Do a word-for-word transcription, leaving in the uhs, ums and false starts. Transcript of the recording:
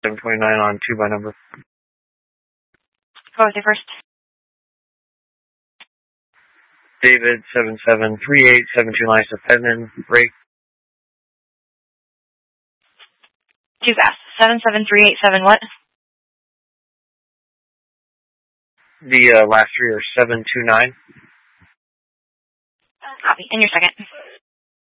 seven twenty-nine on two by number. Go with your first. David, seven seven three eight seven two nine, Penman, break. Too fast. seven seven three eight seven what? The uh, last three are seven two nine. Copy. And your second.